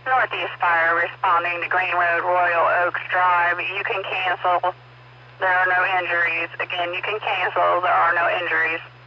Northeast Fire responding to Green Road, Royal Oaks Drive. You can cancel. There are no injuries. Again, you can cancel. There are no injuries.